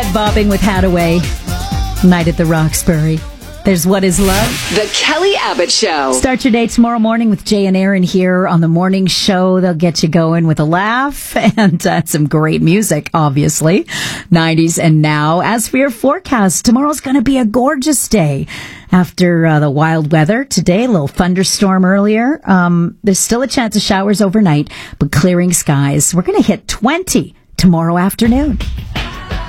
Head bobbing with Hadaway. Night at the Roxbury. There's What Is Love. The Kelly Abbott Show. Start your day tomorrow morning with Jay and Aaron here on the morning show. They'll get you going with a laugh and some great music, obviously. 90s and now. As for your forecast, tomorrow's going to be a gorgeous day. After the wild weather today, a little thunderstorm earlier. There's still a chance of showers overnight, but clearing skies. We're going to hit 20 tomorrow afternoon.